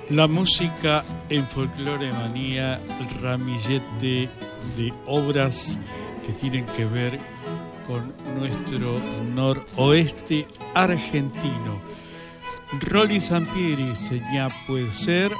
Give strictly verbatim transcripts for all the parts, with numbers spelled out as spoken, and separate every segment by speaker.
Speaker 1: La música en Folclore Manía, el ramillete de obras que tienen que ver con nuestro noroeste argentino. Rolly Sampieri, señá puede ser.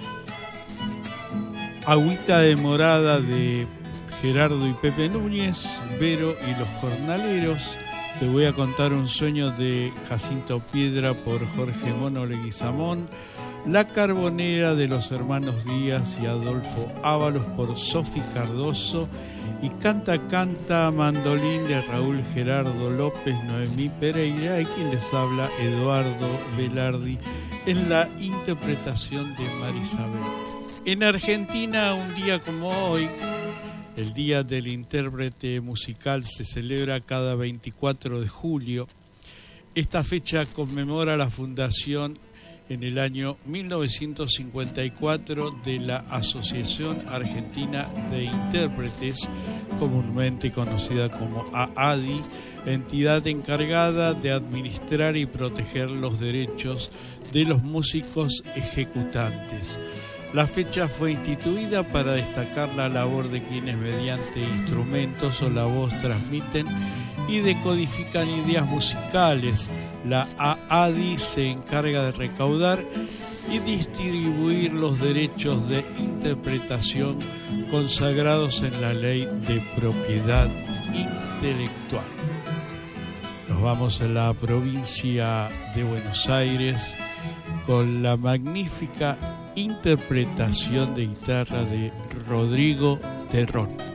Speaker 1: Agüita de morada de Gerardo y Pepe Núñez, Vero y los Jornaleros. Te voy a contar un sueño de Jacinto Piedra por Jorge Mono Leguizamón. La Carbonera de los hermanos Díaz y Adolfo Ábalos por Sofi Cardoso. Y Canta Canta Mandolín de Raúl Gerardo López, Noemí Pereira, y quien les habla, Eduardo Velardi, en la interpretación de Marisabel. En Argentina, un día como hoy, el Día del Intérprete Musical se celebra cada veinticuatro de julio. Esta fecha conmemora la fundación en el año mil novecientos cincuenta y cuatro de la Asociación Argentina de Intérpretes, comúnmente conocida como A A D I, entidad encargada de administrar y proteger los derechos de los músicos ejecutantes. La fecha fue instituida para destacar la labor de quienes mediante instrumentos o la voz transmiten y decodifican ideas musicales. La A A D I se encarga de recaudar y distribuir los derechos de interpretación consagrados en la Ley de Propiedad Intelectual. Nos vamos a la provincia de Buenos Aires con la magnífica interpretación de guitarra de Rodrigo Terrón.